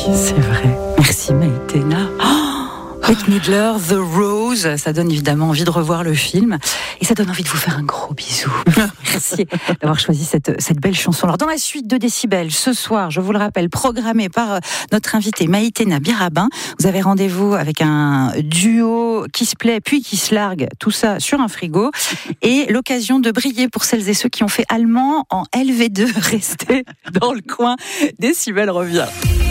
c'est vrai. Merci Maïtena. Bette Midler, The Rose, ça donne évidemment envie de revoir le film et ça donne envie de vous faire un gros bisou. Merci d'avoir choisi cette belle chanson. Alors dans la suite de Décibel, ce soir, je vous le rappelle, programmé par notre invitée Maïtena Birabin, vous avez rendez-vous avec un duo qui se plaît puis qui se largue, tout ça sur un frigo et l'occasion de briller pour celles et ceux qui ont fait allemand en LV2. Restez dans le coin, Décibel revient.